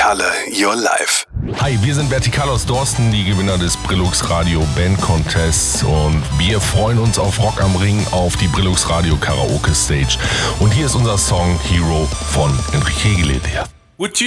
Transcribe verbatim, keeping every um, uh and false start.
Vertikale, your life. Hi, wir sind Vertikal aus Dorsten, die Gewinner des Brillux Radio Band Contests, und wir freuen uns auf Rock am Ring auf die Brillux Radio Karaoke Stage. Und hier ist unser Song Hero von Enrique Iglesias.